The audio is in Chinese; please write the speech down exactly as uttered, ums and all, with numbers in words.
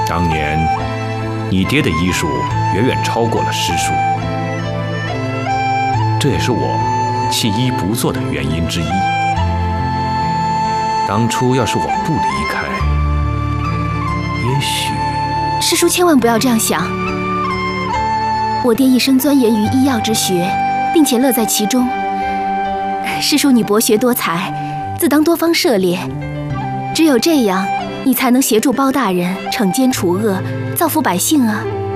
当年，你爹的医术远远超过了师叔，这也是我弃医不做的原因之一。当初要是我不离开，也许…… 师叔千万不要这样想。我爹一生钻研于医药之学，并且乐在其中。师叔你博学多才，自当多方涉猎，只有这样，你才能协助包大人惩奸除恶，造福百姓啊。